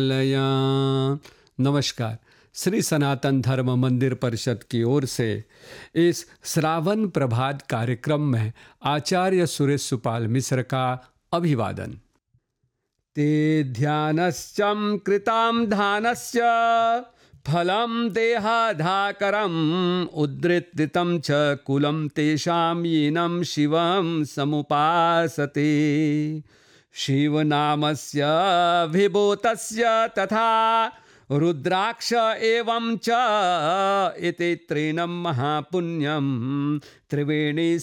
मंगलालया। नमस्कार। श्री सनातन धर्म मंदिर परिषद की ओर से इस श्रावण प्रभात कार्यक्रम में आचार्य सुरेश सुपाल मिश्र का अभिवादन। ते ध्यानश्चम कृताम धानस्य फलम देहाधाकरम उद्धृतितं च कुलं तेषां येनं शिवं समुपासते। शिवनामस्य विभूतस्य तथा रुद्राक्ष एवं च इति त्रीणं महापुण्यं त्रिवेणी